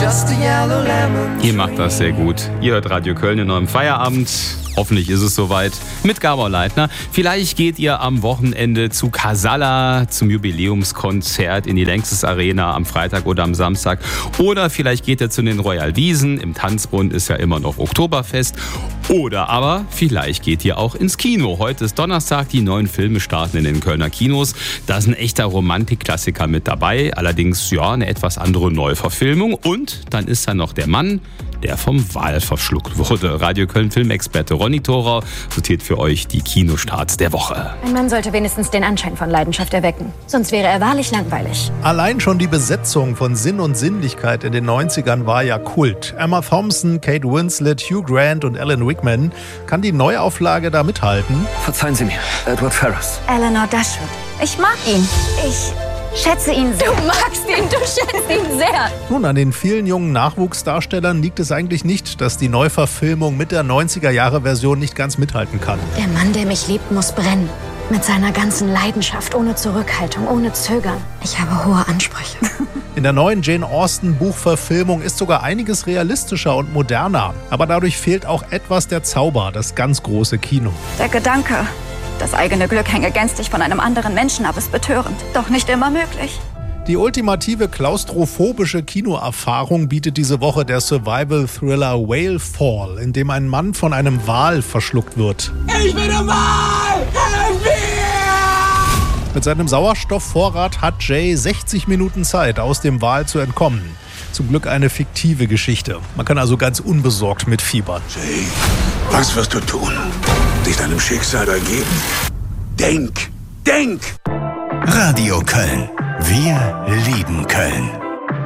Ihr macht das sehr gut. Ihr hört Radio Köln in eurem Feierabend. Hoffentlich ist es soweit mit Gabor Leitner. Vielleicht geht ihr am Wochenende zu Casalla zum Jubiläumskonzert in die Längstes Arena am Freitag oder am Samstag. Oder vielleicht geht ihr zu den Royal Wiesen. Im Tanzbund ist ja immer noch Oktoberfest. Oder aber vielleicht geht ihr auch ins Kino. Heute ist Donnerstag, die neuen Filme starten in den Kölner Kinos. Da ist ein echter Romantikklassiker mit dabei. Allerdings ja eine etwas andere Neuverfilmung. Und dann ist da noch der Mann, der vom Wal verschluckt wurde. Radio Köln Filmexperte Ronny Thorau sortiert für euch die Kinostarts der Woche. Ein Mann sollte wenigstens den Anschein von Leidenschaft erwecken. Sonst wäre er wahrlich langweilig. Allein schon die Besetzung von Sinn und Sinnlichkeit in den 90ern war ja Kult. Emma Thompson, Kate Winslet, Hugh Grant und Alan Rickman. Kann die Neuauflage da mithalten? Verzeihen Sie mir, Edward Ferrars. Eleanor Dashwood. Ich mag ihn. Ich schätze ihn sehr. Du magst ihn, du schätzt ihn sehr. Nun, an den vielen jungen Nachwuchsdarstellern liegt es eigentlich nicht, dass die Neuverfilmung mit der 90er-Jahre-Version nicht ganz mithalten kann. Der Mann, der mich liebt, muss brennen. Mit seiner ganzen Leidenschaft, ohne Zurückhaltung, ohne Zögern. Ich habe hohe Ansprüche. In der neuen Jane Austen-Buchverfilmung ist sogar einiges realistischer und moderner. Aber dadurch fehlt auch etwas der Zauber, das ganz große Kino. Der Gedanke, das eigene Glück hänge gänzlich von einem anderen Menschen ab, ist betörend. Doch nicht immer möglich. Die ultimative klaustrophobische Kinoerfahrung bietet diese Woche der Survival-Thriller Whale Fall, in dem ein Mann von einem Wal verschluckt wird. Ich bin ein Wal! Helf mir! Mit seinem Sauerstoffvorrat hat Jay 60 Minuten Zeit, aus dem Wal zu entkommen. Zum Glück eine fiktive Geschichte. Man kann also ganz unbesorgt mitfiebern. Jay, was wirst du tun? Dich deinem Schicksal ergeben? Denk! Denk! Radio Köln. Wir lieben Köln.